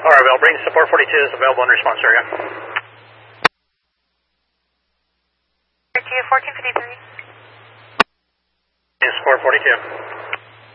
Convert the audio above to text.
Alright, well, bring support 42 is available in response area. 1453. Support 42.